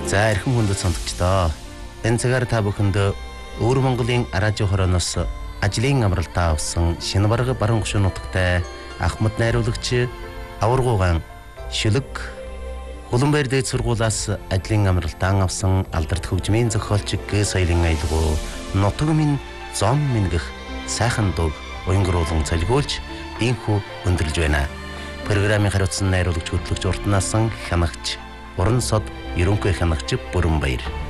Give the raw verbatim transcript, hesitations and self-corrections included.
За эрхэм хүндэт сонсогчдоо. Энэ цагаар та бүхэнд Өвөр Монголын радио хорооноос ажлын амралтаа авсан шинэ бараг баруун гушуун нутагтай Ахмад найруулагч Аваргуугаан Шүлэг Улаанбаатар дээд сургуулиас ажлын амралтаа авсан алдарт хөгжмийн зохиолч Г соёлын аялгау нутаг минь зом минь гэх сайхан дуу уянгруулан цалгиулж инхүү өндөрлж байна. Программын хариуцсан найруулагч хөтлөгч уртнасан хянагч Уран сод ерөнхий хянагч Бүрэнбаяр.